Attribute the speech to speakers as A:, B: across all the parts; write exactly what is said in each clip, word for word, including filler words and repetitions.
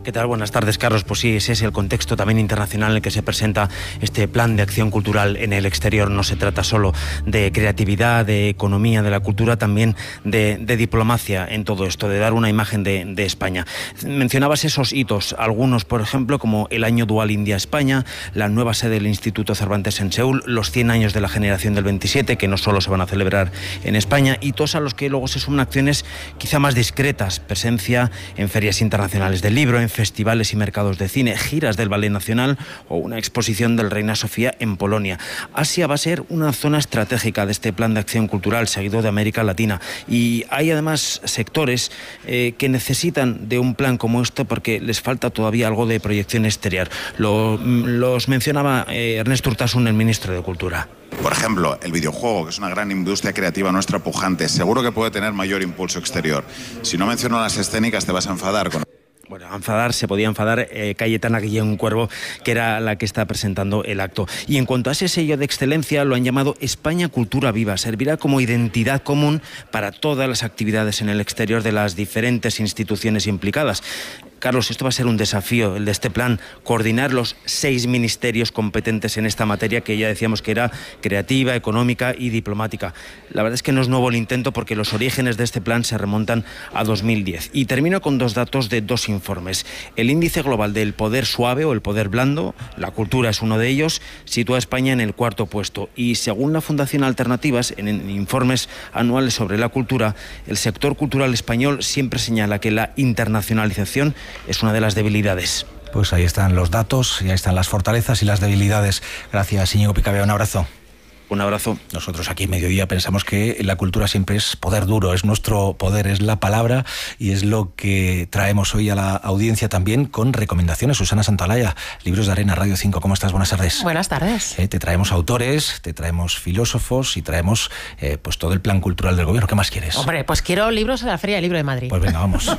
A: ¿Qué tal? Buenas tardes, Carlos. Pues sí, ese es el contexto también internacional en el que se presenta este plan de acción cultural en el exterior. No se trata solo de creatividad, de economía, de la cultura, también de, de diplomacia en todo esto, de dar una imagen de, de España. Mencionabas esos hitos, algunos, por ejemplo, como el Año Dual India-España, la nueva sede del Instituto Cervantes en Seúl, los cien años de la generación del veintisiete, que no solo se van a celebrar en España, hitos a los que luego se suman acciones quizá más discretas, presencia en ferias internacionales del libro, en festivales y mercados de cine, giras del Ballet Nacional o una exposición del Reina Sofía en Polonia. Asia va a ser una zona estratégica de este plan de acción cultural seguido de América Latina, y hay además sectores eh, que necesitan de un plan como este porque les falta todavía algo de proyección exterior. Lo, los mencionaba eh, Ernest Urtasun, el ministro de Cultura.
B: Por ejemplo, el videojuego, que es una gran industria creativa nuestra pujante, seguro que puede tener mayor impulso exterior. Si no menciono las escénicas te vas a enfadar con...
A: Bueno, a enfadar, se podía enfadar eh, Cayetana Guillén Cuervo, que era la que está presentando el acto. Y en cuanto a ese sello de excelencia, lo han llamado España Cultura Viva. Servirá como identidad común para todas las actividades en el exterior de las diferentes instituciones implicadas. Carlos, esto va a ser un desafío, el de este plan, coordinar los seis ministerios competentes en esta materia, que ya decíamos que era creativa, económica y diplomática. La verdad es que no es nuevo el intento porque los orígenes de este plan se remontan a dos mil diez. Y termino con dos datos de dos informes. El índice global del poder suave o el poder blando, la cultura es uno de ellos, sitúa a España en el cuarto puesto. Y según la Fundación Alternativas, en informes anuales sobre la cultura, el sector cultural español siempre señala que la internacionalización es una de las debilidades.
C: Pues ahí están los datos, y ahí están las fortalezas y las debilidades. Gracias, Íñigo Picabea, un abrazo.
A: Un abrazo.
C: Nosotros aquí en Mediodía pensamos que la cultura siempre es poder duro, es nuestro poder, es la palabra, y es lo que traemos hoy a la audiencia también con recomendaciones. Susana Santaolalla, Libros de Arena, Radio cinco, ¿cómo estás? Buenas tardes.
D: Buenas tardes.
C: Eh, te traemos autores, te traemos filósofos y traemos eh, pues todo el plan cultural del gobierno. ¿Qué más quieres?
D: Hombre, pues quiero libros de la Feria del Libro de Madrid.
C: Pues venga, vamos.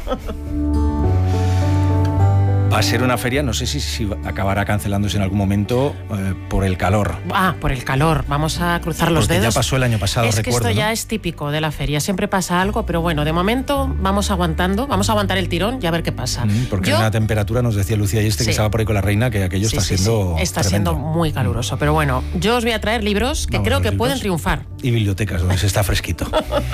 C: Va a ser una feria, no sé si, si acabará cancelándose en algún momento eh, por el calor.
D: Ah, por el calor. Vamos a cruzar los
C: Porque
D: dedos.
C: ya pasó el año pasado,
D: es
C: recuerdo.
D: que esto
C: ¿no?
D: ya es típico de la feria. Siempre pasa algo, pero bueno, de momento vamos aguantando, vamos a aguantar el tirón y a ver qué pasa.
C: Mm, porque
D: Yo...
C: una temperatura, nos decía Lucía y este
D: sí.
C: que estaba por ahí con la reina, que aquello
D: sí,
C: está
D: sí,
C: siendo
D: sí. Está
C: tremendo.
D: siendo muy caluroso. Pero bueno, yo os voy a traer libros que
C: Vamos,
D: creo que
C: libros.
D: pueden triunfar.
C: Y bibliotecas, donde se está fresquito.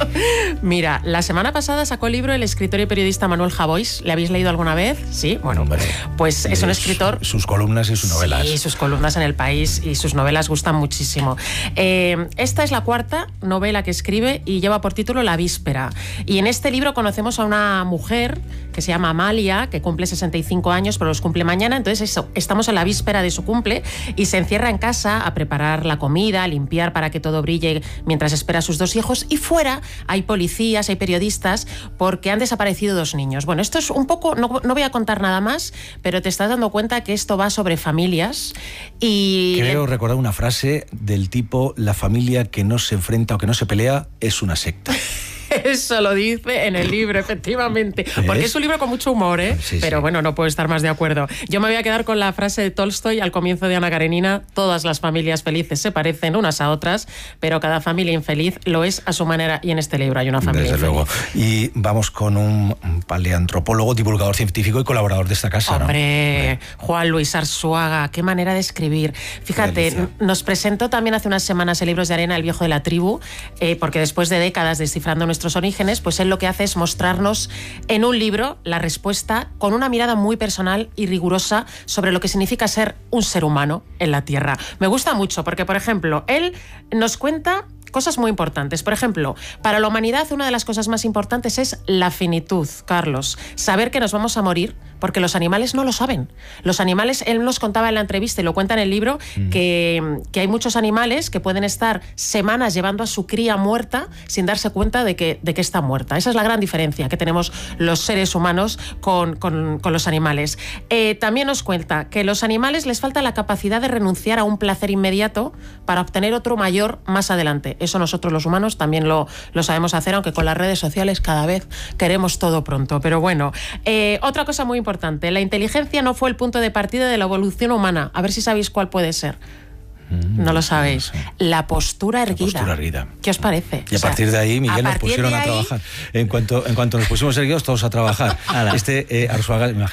D: Mira, la semana pasada sacó el libro el escritor y periodista Manuel Javois. ¿Le habéis leído alguna vez? Sí, bueno,
C: Hombre,
D: pues es un escritor...
C: Sus columnas y sus novelas.
D: Sí, sus columnas en El País y sus novelas gustan muchísimo. Eh, esta es la cuarta novela que escribe y lleva por título La Víspera. Y en este libro conocemos a una mujer que se llama Amalia, que cumple sesenta y cinco años, pero los cumple mañana. Entonces eso, estamos en la víspera de su cumple y se encierra en casa a preparar la comida, a limpiar para que todo brille mientras espera a sus dos hijos. Y fuera hay policías, hay periodistas, porque han desaparecido dos niños. Bueno, esto es un poco, no, no voy a contar nada más, pero te estás dando cuenta que esto va sobre familias y...
C: Creo recordar una frase del tipo: la familia que no se enfrenta o que no se pelea es una secta.
D: Eso lo dice en el libro, efectivamente. Porque
C: ¿Es?
D: es un libro con mucho humor, ¿eh?
C: Sí,
D: Pero
C: sí.
D: bueno, no puedo estar más de acuerdo. Yo me voy a quedar con la frase de Tolstoy al comienzo de Ana Karenina: todas las familias felices se parecen unas a otras, pero cada familia infeliz lo es a su manera. Y en este libro hay una familia
C: Desde
D: infeliz.
C: luego. Y vamos con un paleantropólogo, divulgador científico y colaborador de esta casa, ¿no?
D: Hombre, Juan Luis Arzuaga, qué manera de escribir. Fíjate,
C: Delicia.
D: nos presentó también hace unas semanas en Libros de Arena El Viejo de la Tribu, eh, porque después de décadas descifrando nuestros orígenes, pues él lo que hace es mostrarnos en un libro la respuesta con una mirada muy personal y rigurosa sobre lo que significa ser un ser humano en la Tierra. Me gusta mucho porque, por ejemplo, él nos cuenta cosas muy importantes. Por ejemplo, para la humanidad una de las cosas más importantes es la finitud, Carlos. Saber que nos vamos a morir, porque los animales no lo saben. Los animales, él nos contaba en la entrevista y lo cuenta en el libro, mm. que, que hay muchos animales que pueden estar semanas llevando a su cría muerta sin darse cuenta de que, de que está muerta. Esa es la gran diferencia que tenemos los seres humanos con, con, con los animales. Eh, también nos cuenta que a los animales les falta la capacidad de renunciar a un placer inmediato para obtener otro mayor más adelante. Eso nosotros los humanos también lo, lo sabemos hacer, aunque con las redes sociales cada vez queremos todo pronto. Pero bueno, eh, otra cosa muy importante, la inteligencia no fue el punto de partida de la evolución humana. A ver si sabéis cuál puede ser. No lo sabéis. No sé. La postura erguida.
C: La postura erguida.
D: ¿Qué os parece?
C: Y a o sea, partir de ahí, Miguel, nos pusieron a trabajar. En cuanto, en cuanto nos pusimos erguidos, todos a trabajar. Este eh, Arzuaga,